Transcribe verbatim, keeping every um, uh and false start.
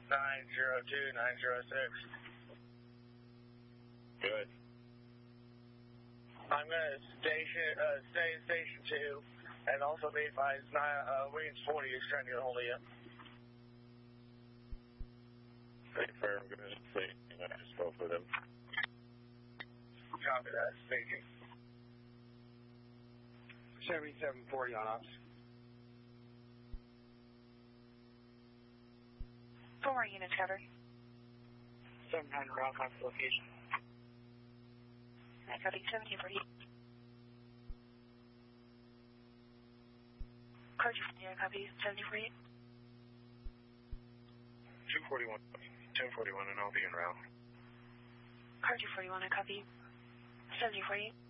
nine zero two nine zero six. Good. I'm going to station, uh, stay in Station two, and also be advised, uh, Williams forty is trying to get a hold of you. Thank you for your good. I just spoke with him. Copy that. Speaking. seventy-seven forty on ops. Four more units covered. seven hundred route map location. I copy seventeen forty. Code zero, copy seventeen forty. two forty-one, ten forty-one, and I'll be en route. Car two forty-one, I copy seventeen forty.